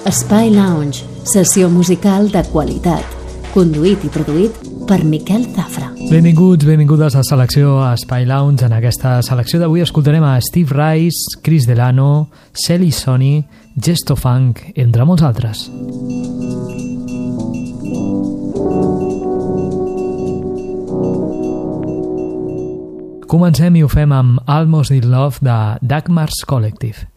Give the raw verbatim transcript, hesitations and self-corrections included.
Espai Lounge, sessió musical de qualitat, conduït i produït per Miquel Zafra. Benvinguts, benvingudes a Selecció a Espai Lounge. En aquesta selecció d'avui escoltarem a Steve Rice, Chris Delano, Shelly Sonny, Gesto Funk, entre molts altres. Comencem i ho fem amb Almost in Love de Dagmar's Collective.